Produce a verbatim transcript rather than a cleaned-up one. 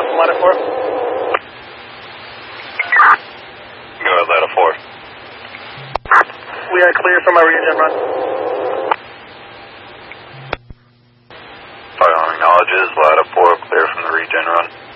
from Ladder four. Go ahead, Ladder four. We are clear from our regen run. Fire acknowledges, Ladder four clear from the regen run.